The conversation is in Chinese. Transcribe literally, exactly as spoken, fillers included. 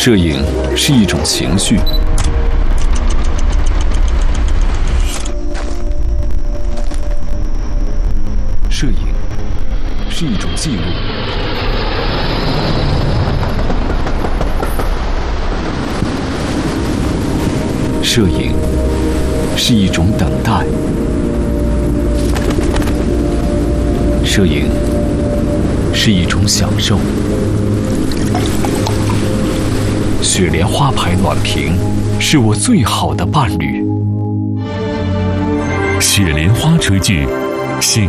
摄影是一种情绪，摄影是一种记录，摄影是一种等待，摄影是一种享受。雪莲花牌暖瓶是我最好的伴侣。 雪莲花炊具，醒